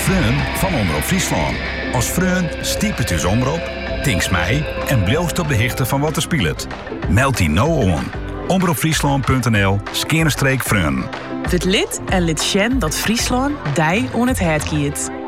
Freun van Omroep Friesland. Als Freun stiep het dus omroep, tinks mij en bloost op de hichte van wat er speelt. Meld die nou on. omroepfriesland.nl/Freun. Word lid en lid Sjen dat Friesland dij on het hert kiet.